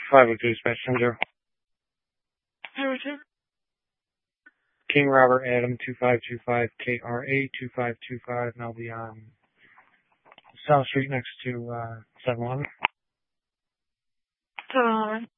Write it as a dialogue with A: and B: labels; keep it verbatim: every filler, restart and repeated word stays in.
A: five oh two Dispatch Center. King Robert Adam two five two five K R A two five two five, and I'll be on South Street next to uh, seven eleven.
B: seven eleven.